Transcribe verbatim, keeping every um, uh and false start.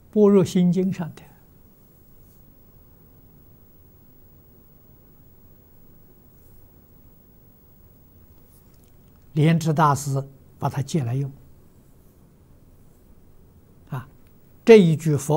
般若心经上的。莲池大师把它借来用，啊，这一句佛